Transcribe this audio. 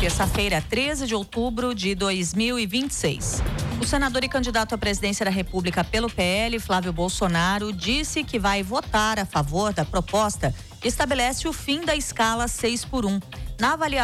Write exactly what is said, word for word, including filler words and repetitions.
terça-feira, treze de outubro de dois mil e vinte e seis. O senador e candidato à presidência da República pelo P L, Flávio Bolsonaro, disse que vai votar a favor da proposta que estabelece o fim da escala seis por um. Na avaliação